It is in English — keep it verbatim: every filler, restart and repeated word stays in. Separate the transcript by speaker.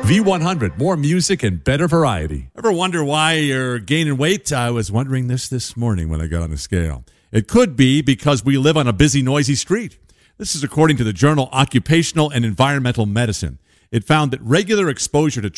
Speaker 1: V one hundred, more music and better variety. Ever wonder why you're gaining weight? I was wondering this this morning when I got on the scale. It could be because we live on a busy, noisy street. This is according to the journal Occupational and Environmental Medicine. It found that regular exposure to